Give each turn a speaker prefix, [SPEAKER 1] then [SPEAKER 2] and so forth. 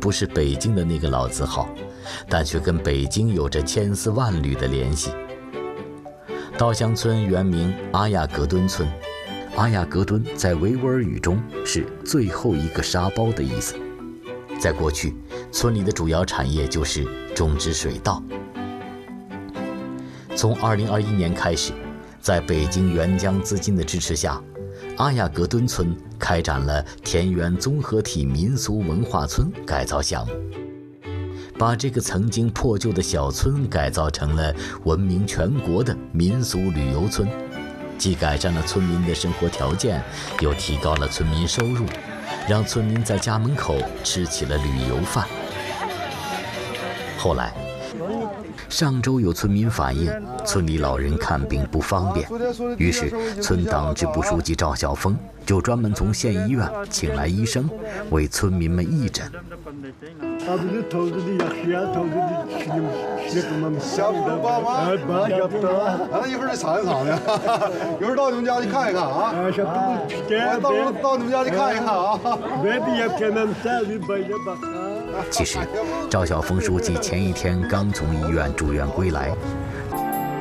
[SPEAKER 1] 不是北京的那个老字号，但却跟北京有着千丝万缕的联系。稻香村原名阿亚格敦村，阿亚格敦在维吾尔语中是最后一个沙包的意思。在过去，村里的主要产业就是种植水稻。从2021年开始，在北京援疆资金的支持下，阿亚格敦村开展了田园综合体民俗文化村改造项目，把这个曾经破旧的小村改造成了闻名全国的民俗旅游村，既改善了村民的生活条件，又提高了村民收入，让村民在家门口吃起了旅游饭。后来，上周有村民反映，村里老人看病不方便，于是村党支部书记赵晓峰就专门从县医院请来医生，为村民们义诊。
[SPEAKER 2] 一会儿尝一尝呢，一会儿到你们家去看一看啊！到时候到你们家去看一看啊！
[SPEAKER 1] 其实，赵晓峰书记前一天刚从医院住院归来，